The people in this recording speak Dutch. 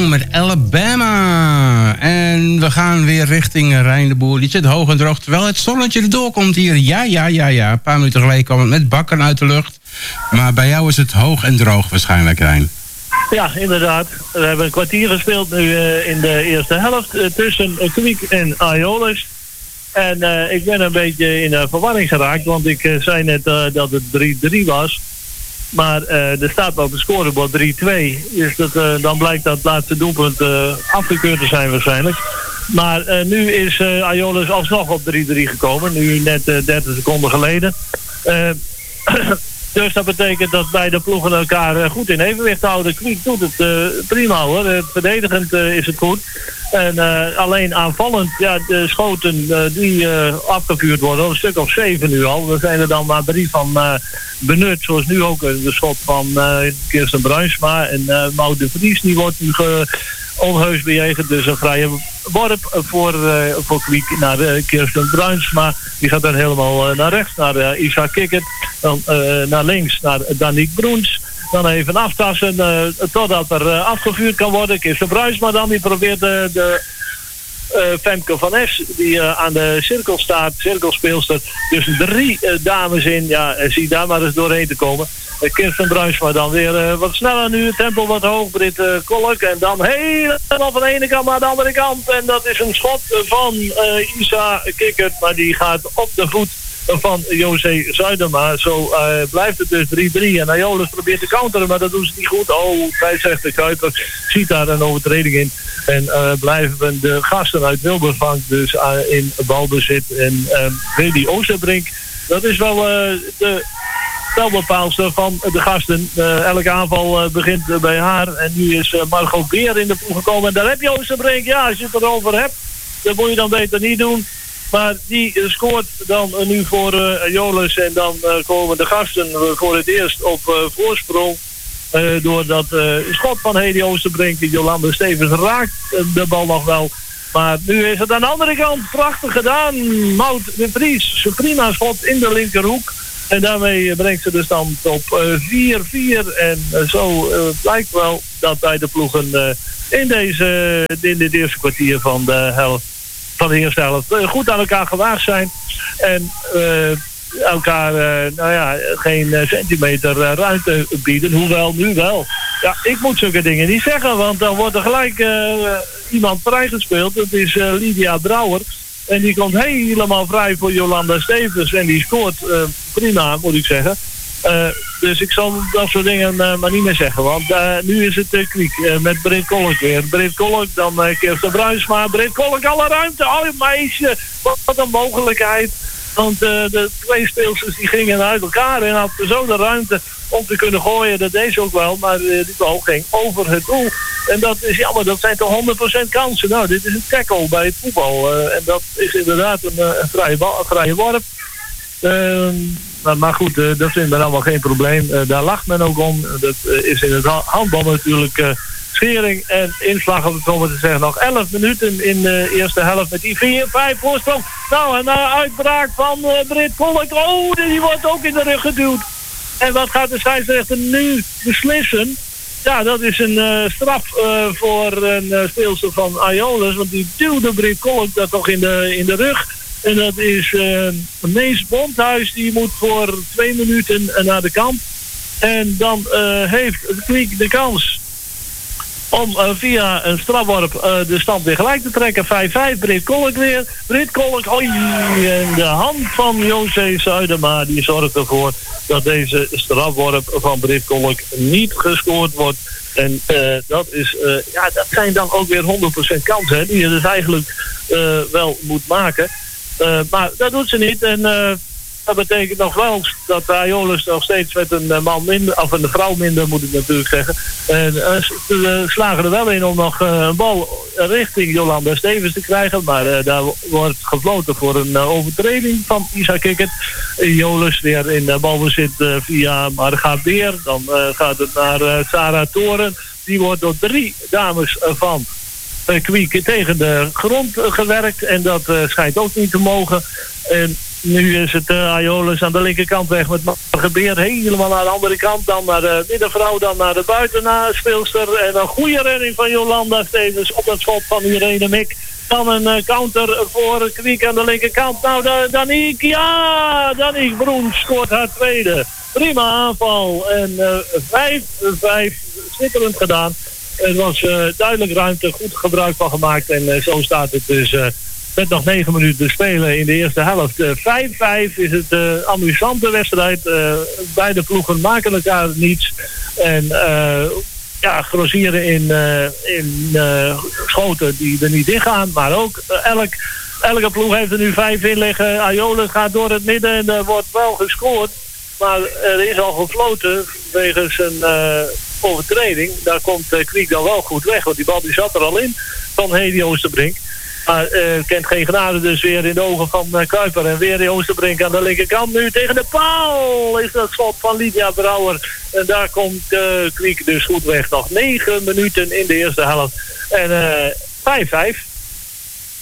Armstrong met Alabama. En we gaan weer richting Rijn de Boer. Die zit hoog en droog, terwijl het zonnetje erdoor komt hier. Ja. Een paar minuten geleden kwam het met bakken uit de lucht. Maar bij jou is het hoog en droog waarschijnlijk, Rijn. Ja, inderdaad. We hebben een kwartier gespeeld nu in de eerste helft tussen Kwiek en Aeolus. En ik ben een beetje in verwarring geraakt, want ik zei net dat het 3-3 was. Maar er staat op het scorebord 3-2. Dus dan blijkt dat het laatste doelpunt afgekeurd te zijn waarschijnlijk. Maar nu is Aeolus alsnog op 3-3 gekomen. Nu net 30 seconden geleden. Dus dat betekent dat beide ploegen elkaar goed in evenwicht houden. Kwiek doet het prima hoor. Verdedigend is het goed. En alleen aanvallend, ja, de schoten die afgevuurd worden, een stuk of 7 nu al. Er zijn er dan maar 3 van benut. Zoals nu ook de schot van Kirsten Bruinsma. En Maud de Vries, die wordt nu onheus bejegend. Dus een vrije worp voor Kwiek naar Kirsten Bruinsma. Die gaat dan helemaal naar rechts, naar Isa Kikkert. Dan naar links, naar Danique Broens. Dan even aftassen totdat er afgevuurd kan worden. Kirsten Bruinsma dan, die probeert de Femke van Es, die aan de cirkel staat, cirkelspeelster. Dus 3 dames in. Ja, zie daar maar eens doorheen te komen. Kirsten Bruinsma dan weer wat sneller nu. Tempo wat hoog. Britt Kolk. En dan helemaal van de ene kant naar de andere kant. En dat is een schot van Isa Kikkert. Maar die gaat op de voet van José Zuidema. Zo blijft het dus 3-3. En Aeolus probeert te counteren, maar dat doen ze niet goed. Oh, scheidsrechter Kuiper ziet daar een overtreding in. En blijven de gasten uit Wilbervank dus in balbezit. En Wendy Oosterbrink, dat is wel de spelbepaalster van de gasten. Elke aanval begint bij haar. En nu is Margot Beer in de ploeg gekomen. En daar heb je Oosterbrink. Ja, als je het erover hebt, dat moet je dan beter niet doen. Maar die scoort dan nu voor Aeolus. En dan komen de gasten voor het eerst op voorsprong. Doordat schot van Hedy Oosterbrink, die Jolanda Stevens raakt de bal nog wel. Maar nu is het aan de andere kant prachtig gedaan. Maud de Vries, prima schot in de linkerhoek. En daarmee brengt ze de stand op 4-4. En zo blijkt wel dat beide ploegen in dit eerste kwartier van de eerste helft goed aan elkaar gewaagd zijn. En elkaar geen centimeter ruimte bieden. Hoewel, nu wel. Ja, ik moet zulke dingen niet zeggen, want dan wordt er gelijk iemand vrijgespeeld. Dat is Lydia Brouwer. En die komt helemaal vrij voor Jolanda Stevens. En die scoort prima, moet ik zeggen. Dus ik zal dat soort dingen maar niet meer zeggen. Want nu is het Kwiek met Britt Kolk weer. Britt Kolk, dan Kirsten Bruinsma. Britt Kolk, alle ruimte. Oh, meisje, wat een mogelijkheid. Want de twee speelsters die gingen uit elkaar en hadden zo de ruimte om te kunnen gooien. Dat deed ze ook wel, maar die bal ging over het doel. En dat is jammer, dat zijn toch 100% kansen. Nou, dit is een tackle bij het voetbal. En dat is inderdaad een vrije worp. Maar goed, dat vindt men allemaal geen probleem. Daar lacht men ook om. Dat is in het handbal natuurlijk schering en inslag, om het zo maar te zeggen. Nog 11 minuten in de eerste helft met die 4-5 voorsprong. Nou, een uitbraak van Britt Kolk. Oh, die wordt ook in de rug geduwd. En wat gaat de scheidsrechter nu beslissen? Ja, dat is een straf voor een speelster van Aeolus. Want die duwde Britt Kolk dat toch in de rug. En dat is Mees Bondhuis. Die moet voor 2 minuten naar de kant. En dan heeft Kwiek de kans om via een strafworp de stand weer gelijk te trekken. 5-5, Britt Kolk weer. Britt Kolk, oei, en de hand van José Zuidema, die zorgt ervoor dat deze strafworp van Britt Kolk niet gescoord wordt. En dat zijn dan ook weer 100% kansen, hè, die je dus eigenlijk wel moet maken. Maar dat doet ze niet. En dat betekent nog wel dat Aeolus nog steeds met een man minder, of een vrouw minder moet ik natuurlijk zeggen. En ze slagen er wel in om nog een bal richting Jolanda Stevens te krijgen. Maar daar wordt gefloten voor een overtreding van Isa Kikkert. Aeolus weer in balbezit via Marga Beer. Dan gaat het naar Sarah Toren. Die wordt door 3 dames van Kwiek tegen de grond gewerkt. En dat schijnt ook niet te mogen. En Nu is het Aeolus aan de linkerkant weg met Margebeer helemaal naar de andere kant. Dan naar de middenvrouw, dan naar de buitenspeelster. En een goede redding van Jolanda Stevens op het schot van Irene Mik. Dan een counter voor Kwiek aan de linkerkant. Nou, Daniek, ja! Daniek Broen scoort haar tweede. Prima aanval. En 5-5, schitterend gedaan. Er was duidelijk ruimte, goed gebruik van gemaakt. En zo staat het dus met nog 9 minuten te spelen in de eerste helft. 5-5 is het amusante wedstrijd. Beide ploegen maken elkaar niets. En grossieren in schoten die er niet in gaan. Maar ook elke ploeg heeft er nu 5 in liggen. Aeolus gaat door het midden en er wordt wel gescoord. Maar er is al gefloten wegens een overtreding. Daar komt Kwiek dan wel goed weg. Want die bal die zat er al in van Hedy Oosterbrink. Maar kent geen genade dus weer in de ogen van Kuiper. En weer in Oosterbrink aan de linkerkant. Nu tegen de paal is dat schot van Lydia Brouwer. En daar komt Kwiek dus goed weg. Nog 9 minuten in de eerste helft. En 5-5.